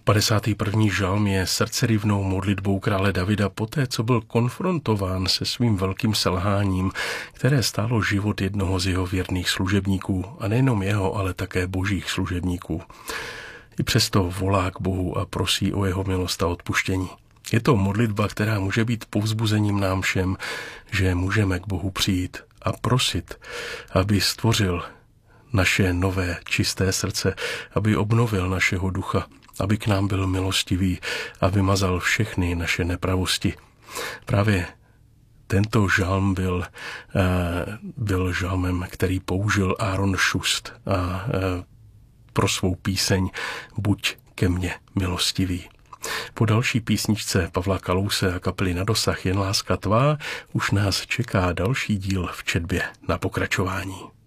51. žalm je srdcerivnou modlitbou krále Davida poté, co byl konfrontován se svým velkým selháním, které stálo život jednoho z jeho věrných služebníků, a nejenom jeho, ale také božích služebníků. I přesto volá k Bohu a prosí o jeho milost a odpuštění. Je to modlitba, která může být povzbuzením nám všem, že můžeme k Bohu přijít a prosit, aby stvořil naše nové, čisté srdce, aby obnovil našeho ducha, aby k nám byl milostivý a vymazal všechny naše nepravosti. Právě tento žalm byl žalmem, který použil Aaron Šust pro svou píseň Buď ke mně milostivý. Po další písničce Pavla Kalouse a kapely Na dosah jen láska tvá už nás čeká další díl v četbě na pokračování.